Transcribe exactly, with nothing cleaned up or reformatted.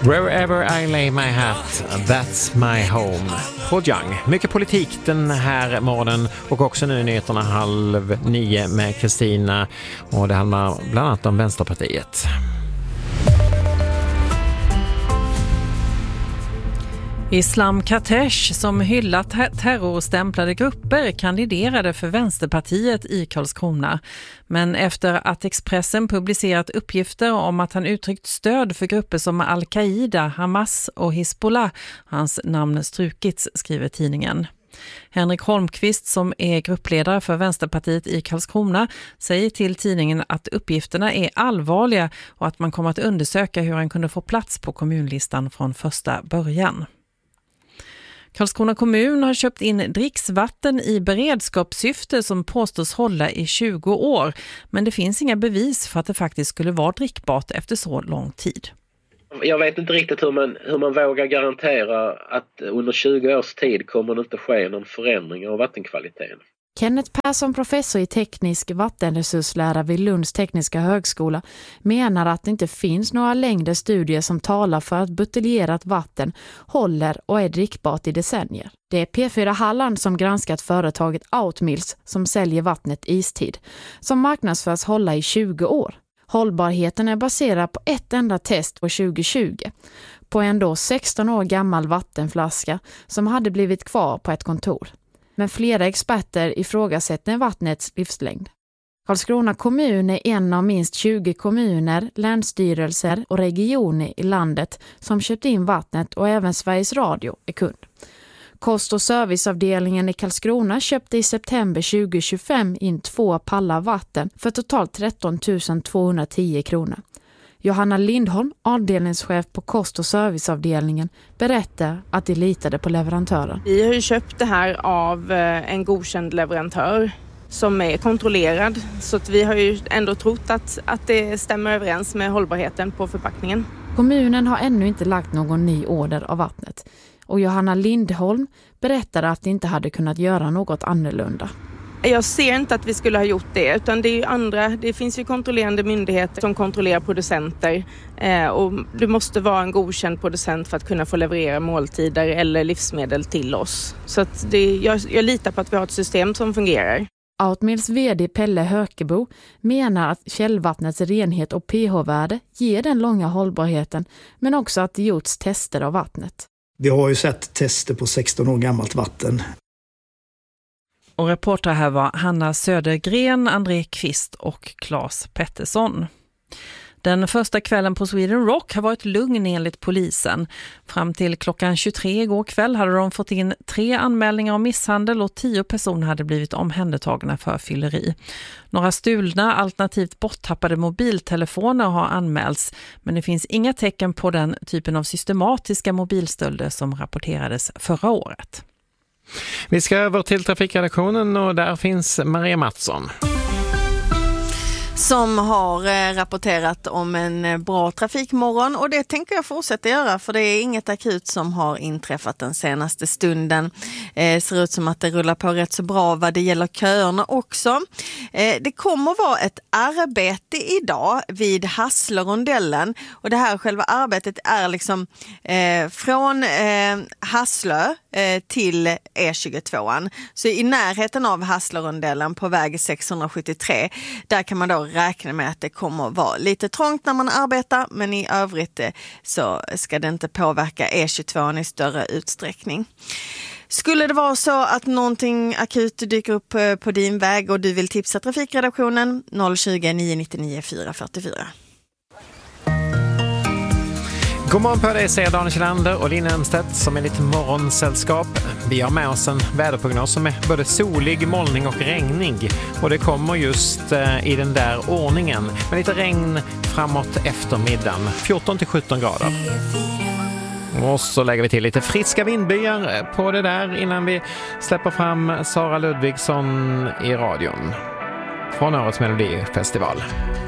Wherever I lay my hat, that's my home. Paul Young. Mycket politik den här morgonen och också nu nyheterna halv nio med Kristina. Och det handlar bland annat om Vänsterpartiet. Islam Katesh, som hyllat terrorstämplade grupper, kandiderade för Vänsterpartiet i Karlskrona. Men efter att Expressen publicerat uppgifter om att han uttryckt stöd för grupper som Al-Qaida, Hamas och Hezbollah, hans namn strukits, skriver tidningen. Henrik Holmqvist, som är gruppledare för Vänsterpartiet i Karlskrona, säger till tidningen att uppgifterna är allvarliga och att man kommer att undersöka hur han kunde få plats på kommunlistan från första början. Karlskrona kommun har köpt in dricksvatten i beredskapssyfte som påstås hålla i tjugo år, men det finns inga bevis för att det faktiskt skulle vara drickbart efter så lång tid. Jag vet inte riktigt hur man, hur man vågar garantera att under tjugo års tid kommer det inte ske någon förändring av vattenkvaliteten. Kenneth Persson, professor i teknisk vattenresurslära vid Lunds tekniska högskola, menar att det inte finns några längre studier som talar för att buteljerat vatten håller och är drickbart i decennier. Det är P fyra Halland som granskat företaget Outmills som säljer vattnet Istid, som marknadsförs hålla i tjugo år. Hållbarheten är baserad på ett enda test på tjugo tjugo, på en då sexton år gammal vattenflaska som hade blivit kvar på ett kontor. Men flera experter ifrågasätter vattnets livslängd. Karlskrona kommun är en av minst tjugo kommuner, länsstyrelser och regioner i landet som köpt in vattnet, och även Sveriges Radio är kund. Kost- och serviceavdelningen i Karlskrona köpte i september tjugo tjugofem in två pallar vatten för totalt tretton tusen tvåhundratio kronor. Johanna Lindholm, avdelningschef på kost- och serviceavdelningen, berättar att de litade på leverantören. Vi har ju köpt det här av en godkänd leverantör som är kontrollerad, så att vi har ju ändå trott att, att det stämmer överens med hållbarheten på förpackningen. Kommunen har ännu inte lagt någon ny order av vattnet, och Johanna Lindholm berättade att de inte hade kunnat göra något annorlunda. Jag ser inte att vi skulle ha gjort det, utan det är ju andra, det finns ju kontrollerande myndigheter som kontrollerar producenter, eh, och du måste vara en godkänd producent för att kunna få leverera måltider eller livsmedel till oss. Så att det, jag, jag litar på att vi har ett system som fungerar. Outmills vd Pelle Hökebo menar att källvattnets renhet och pH-värde ger den långa hållbarheten, men också att det gjorts tester av vattnet. Vi har ju sett tester på sexton år gammalt vatten. Och reporter här var Hanna Södergren, André Kvist och Claes Pettersson. Den första kvällen på Sweden Rock har varit lugn enligt polisen. Fram till klockan tjugotre igår kväll hade de fått in tre anmälningar om misshandel och tio personer hade blivit omhändertagna för fylleri. Några stulna alternativt borttappade mobiltelefoner har anmälts, men det finns inga tecken på den typen av systematiska mobilstölder som rapporterades förra året. Vi ska över till trafikredaktionen och där finns Maria Mattsson. Som har rapporterat om en bra trafikmorgon, och det tänker jag fortsätta göra, för det är inget akut som har inträffat den senaste stunden. Det ser ut som att det rullar på rätt så bra vad det gäller köerna också. Det kommer vara ett arbete idag vid Hasslerondellen, och det här själva arbetet är liksom eh, från eh, Hasslö eh, till E tjugotvå. Så i närheten av Hasslerondellen på väg sexhundrasjuttiotre, där kan man då räkna med att det kommer att vara lite trångt när man arbetar, men i övrigt så ska det inte påverka E tjugotvå i större utsträckning. Skulle det vara så att någonting akut dyker upp på din väg och du vill tipsa trafikredaktionen, noll tjugo, nio nio nio, fyra fyra fyra. God morgon på dig, säger Daniel Kjellander och Lina Emstedt som är lite morgonsällskap. Vi har med oss en väderprognos som är både solig, molnig och regnig. Och det kommer just eh, i den där ordningen. Med lite regn framåt eftermiddagen. fjorton till sjutton grader. Och så lägger vi till lite friska vindbyar på det där innan vi släpper fram Sara Ludvigsson i radion. Från årets Melodifestival.